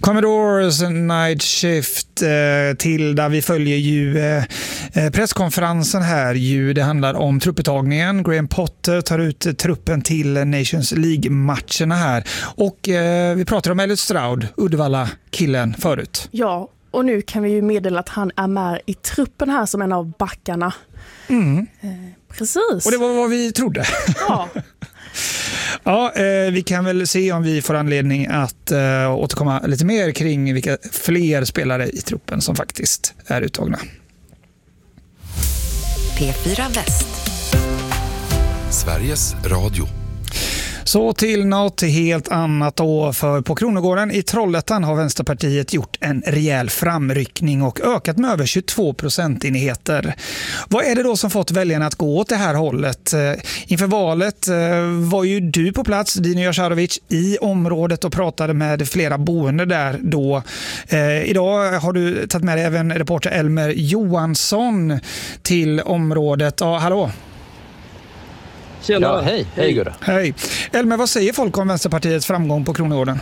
Commodores Night Shift till där vi följer ju presskonferensen här. Det handlar om trupputtagningen. Graham Potter tar ut truppen till Nations League-matcherna här. Och vi pratar om Elliot Stroud, Uddevalla-killen förut. Ja, och nu kan vi ju meddela att han är med i truppen här som en av backarna. Precis. Och det var vad vi trodde. Ja. Ja, vi kan väl se om vi får anledning att återkomma lite mer kring vilka fler spelare i truppen som faktiskt är uttagna. P4 Väst. Sveriges Radio. Så till något helt annat då, för på Kronogården i Trollhättan har Vänsterpartiet gjort en rejäl framryckning och ökat med över 22 procentenheter. Vad är det då som fått väljarna att gå åt det här hållet? Inför valet var ju du på plats, Dino Jasharovic, i området och pratade med flera boende där då. Idag har du tagit med dig även reporter Elmer Johansson till området. Ja, hallå! Tjena. Ja, hej Gurra. Hej. Elmer, vad säger folk om Vänsterpartiets framgång på Kronogården?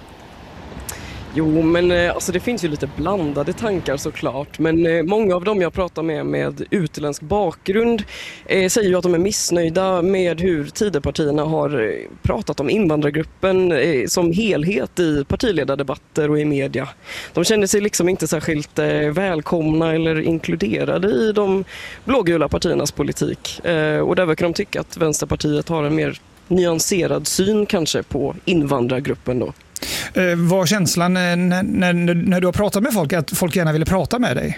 Jo, men alltså det finns ju lite blandade tankar såklart. Men många av dem jag pratar med utländsk bakgrund säger ju att de är missnöjda med hur Tidöpartierna har pratat om invandrargruppen som helhet i partiledardebatter och i media. De känner sig liksom inte särskilt välkomna eller inkluderade i de blågula partiernas politik. Och där verkar de tycka att Vänsterpartiet har en mer nyanserad syn kanske på invandrargruppen då. Var känslan när du har pratat med folk att folk gärna ville prata med dig?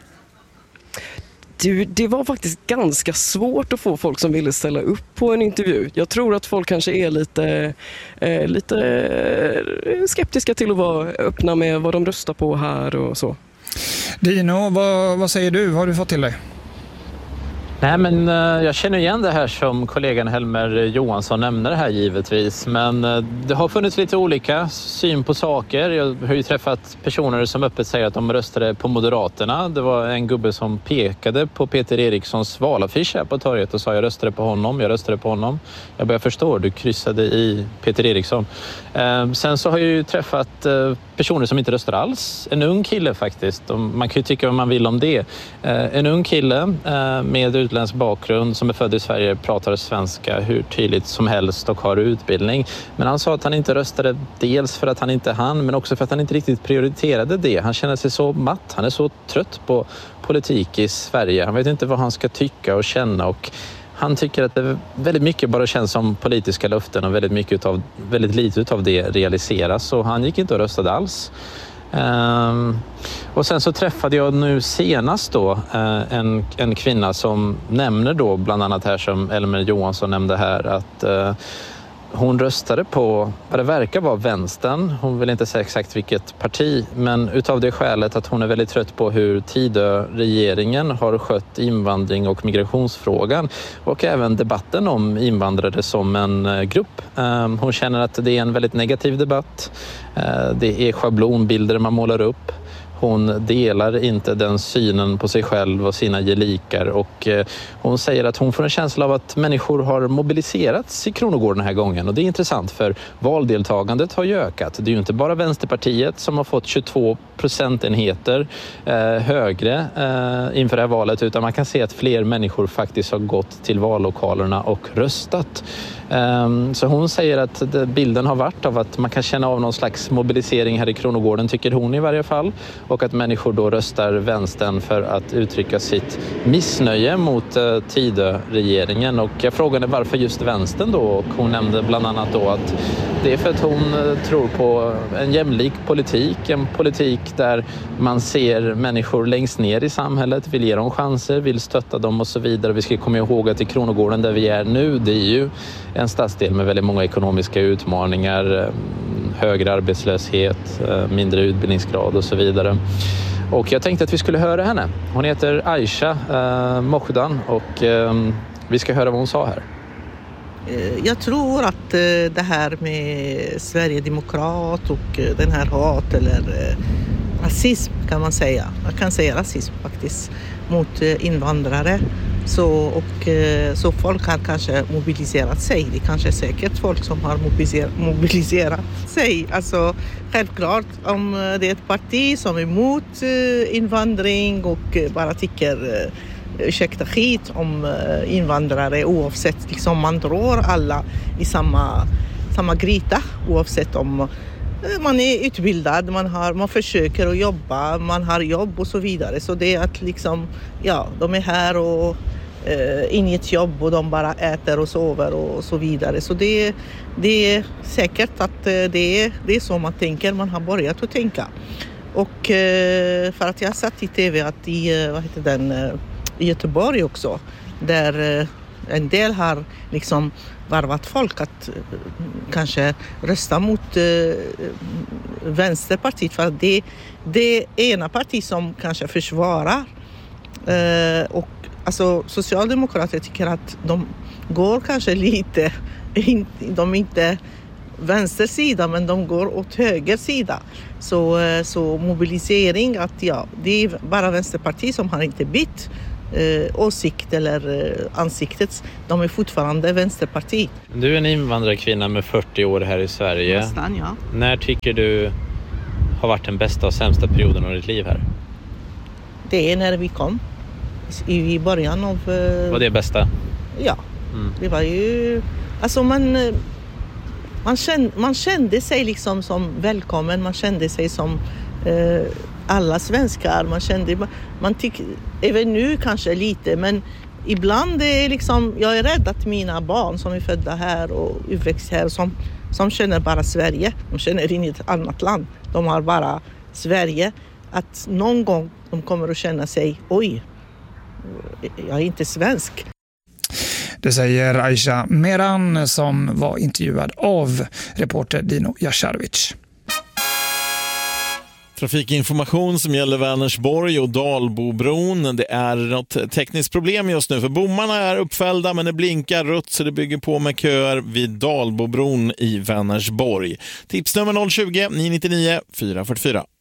Det var faktiskt ganska svårt att få folk som ville ställa upp på en intervju. Jag tror att folk kanske är lite skeptiska till att vara öppna med vad de röstar på här och så. Dino, vad säger du? Vad har du fått till dig? Nej, men jag känner igen det här som kollegan Helmer Johansson nämner här givetvis. Men det har funnits lite olika syn på saker. Jag har ju träffat personer som öppet säger att de röstade på Moderaterna. Det var en gubbe som pekade på Peter Erikssons valaffisch här på torget och sa jag röstade på honom. Jag börjar förstå, du kryssade i Peter Eriksson. Sen så har jag ju träffat personer som inte röstar alls. En ung kille faktiskt. Man kan ju tycka vad man vill om det. En ung kille med utländsk bakgrund som är född i Sverige, pratar svenska hur tydligt som helst och har utbildning. Men han sa att han inte röstade dels för att han inte hann, men också för att han inte riktigt prioriterade det. Han känner sig så matt, han är så trött på politik i Sverige. Han vet inte vad han ska tycka och känna och han tycker att det väldigt mycket bara känns som politiska löften och väldigt lite av det realiseras. Så han gick inte och röstade alls. Och sen så träffade jag nu senast då en kvinna som nämner då bland annat här som Elmer Johansson nämnde här att hon röstade på vad det verkar vara vänstern. Hon vill inte säga exakt vilket parti, men utav det skälet att hon är väldigt trött på hur Tidö-regeringen har skött invandring och migrationsfrågan och även debatten om invandrare som en grupp. Hon känner att det är en väldigt negativ debatt. Det är schablonbilder man målar upp. Hon delar inte den synen på sig själv och sina gelikar och hon säger att hon får en känsla av att människor har mobiliserats i Kronogården den här gången och det är intressant för valdeltagandet har ju ökat. Det är ju inte bara Vänsterpartiet som har fått 22 procentenheter högre inför det här valet utan man kan se att fler människor faktiskt har gått till vallokalerna och röstat. Så hon säger att bilden har varit av att man kan känna av någon slags mobilisering här i Kronogården, tycker hon i varje fall. Och att människor då röstar vänstern för att uttrycka sitt missnöje mot Tidö-regeringen. Och jag frågade varför just vänstern då och hon nämnde bland annat då att det är för att hon tror på en jämlik politik. En politik där man ser människor längst ner i samhället, vill ge dem chanser, vill stötta dem och så vidare. Vi ska komma ihåg att i Kronogården där vi är nu, det är ju en stadsdel med väldigt många ekonomiska utmaningar, högre arbetslöshet, mindre utbildningsgrad och så vidare. Och jag tänkte att vi skulle höra henne. Hon heter Aisha Mohdan och vi ska höra vad hon sa här. Jag tror att det här med Sverigedemokrat och den här hat eller rasism kan man säga. Man kan säga rasism faktiskt mot invandrare Så folk har kanske mobiliserat sig. Det är kanske säkert folk som har mobiliserat sig. Alltså självklart om det är ett parti som är emot invandring och bara tycker ursäkta skit om invandrare, oavsett liksom man drar alla i samma gryta, oavsett om man är utbildad, man försöker att jobba, man har jobb och så vidare. Så det är att liksom, ja, de är här och inget jobb och de bara äter och sover och så vidare. Så det är säkert att det är så man tänker, man har börjat att tänka. Och för att jag satt i tv att i Göteborg också, där en del har liksom varvat folk att kanske rösta mot Vänsterpartiet, för att det ena parti som kanske försvarar och alltså socialdemokrater tycker att de går kanske lite, de är inte vänstersida men de går åt höger sida. Så mobilisering, att ja, det är bara Vänsterpartiet som har inte bytt åsikt eller ansiktet. De är fortfarande Vänsterparti. Du är en invandrarkvinna med 40 år här i Sverige. Nästan, ja. När tycker du har varit den bästa och sämsta perioden av ditt liv här? Det är när vi kom. I början av... Vad är det bästa? Ja, det var ju... Alltså man kände sig liksom som välkommen. Man kände sig som alla svenskar. Man tycker, även nu kanske lite, men ibland är liksom... Jag är rädd att mina barn som är födda här och uppväxt här, som känner bara Sverige. De känner inget annat land. De har bara Sverige. Att någon gång de kommer att känna sig, oj, jag är inte svensk. Det säger Aisha Meran som var intervjuad av reporter Dino Jasharovic. Trafikinformation som gäller Vänersborg och Dalbobron. Det är något tekniskt problem just nu för bommarna är uppfällda men det blinkar rött så det bygger på med köer vid Dalbobron i Vänersborg. Tipsnummer 020 999 444.